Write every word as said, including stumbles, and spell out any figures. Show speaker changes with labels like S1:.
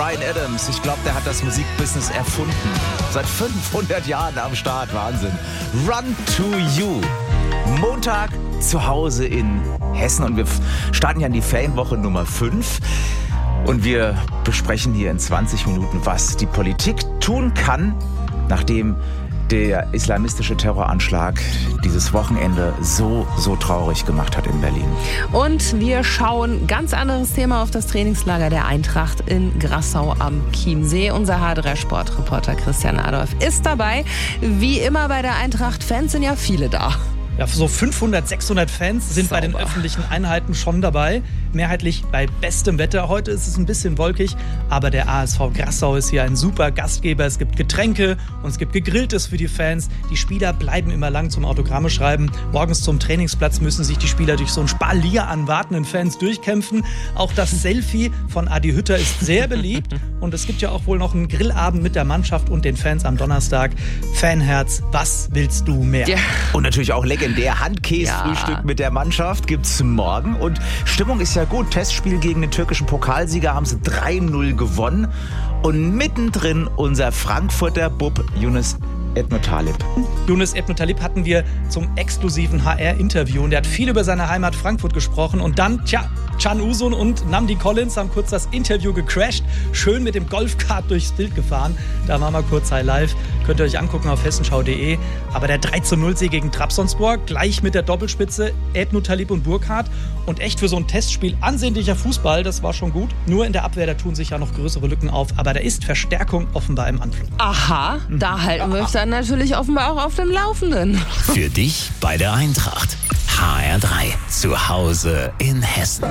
S1: Bryan Adams. Ich glaube, der hat das Musikbusiness erfunden. Seit fünfhundert Jahren am Start. Wahnsinn. Run to You. Montag zu Hause in Hessen. Und wir starten ja in die Ferienwoche Nummer fünf. Und wir besprechen hier in zwanzig Minuten, was die Politik tun kann, nachdem der islamistische Terroranschlag dieses Wochenende so, so traurig gemacht hat in Berlin.
S2: Und wir schauen, ganz anderes Thema, auf das Trainingslager der Eintracht in Grassau am Chiemsee. Unser H drei Sportreporter Christian Adolf ist dabei. Wie immer bei der Eintracht, Fans sind ja viele da.
S3: Ja, so fünfhundert, sechshundert Fans sind Sauber. Bei den öffentlichen Einheiten schon dabei. Mehrheitlich bei bestem Wetter. Heute ist es ein bisschen wolkig, aber der A S V Grassau ist hier ein super Gastgeber. Es gibt Getränke und es gibt Gegrilltes für die Fans. Die Spieler bleiben immer lang zum Autogramme schreiben. Morgens zum Trainingsplatz müssen sich die Spieler durch so ein Spalier an wartenden Fans durchkämpfen. Auch das Selfie von Adi Hütter ist sehr beliebt. Und es gibt ja auch wohl noch einen Grillabend mit der Mannschaft und den Fans am Donnerstag. Fanherz, was willst du mehr?
S1: Ja. Und natürlich auch legendär Handkäsefrühstück ja. mit der Mannschaft gibt's morgen. Und Stimmung ist ja gut. Testspiel gegen den türkischen Pokalsieger haben sie drei null gewonnen. Und mittendrin unser Frankfurter Bub Yunus Ebnotalip.
S3: Yunus Ebnotalip hatten wir zum exklusiven H R-Interview. Und der hat viel über seine Heimat Frankfurt gesprochen. Und dann, tja, Can Uzun und Nnamdi Collins haben kurz das Interview gecrashed. Schön mit dem Golfkart durchs Bild gefahren. Da waren wir kurz High Live. Könnt ihr euch angucken auf hessenschau punkt de. Aber der drei zu null Sieg gegen Trabzonspor, gleich mit der Doppelspitze Ebnotalip und Burkhardt. Und echt für so ein Testspiel ansehnlicher Fußball, das war schon gut. Nur in der Abwehr, da tun sich ja noch größere Lücken auf. Aber da ist Verstärkung offenbar im Anflug.
S2: Aha, da halten wir euch dann natürlich offenbar auch auf dem Laufenden.
S4: Für dich bei der Eintracht. H R drei. Zu Hause in Hessen.